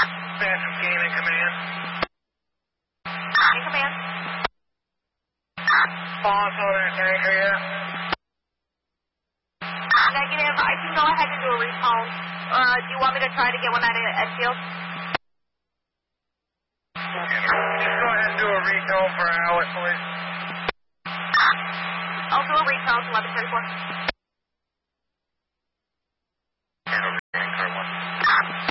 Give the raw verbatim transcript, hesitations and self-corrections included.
Phantom Kane in command. In command. Boss on that tanker, yeah? Negative. I can go ahead and do a recall. Uh, do you want me to try to get one at Edgefield? Just go ahead and do a recall for Alex, please. I'll do a recall to eleven thirty-four.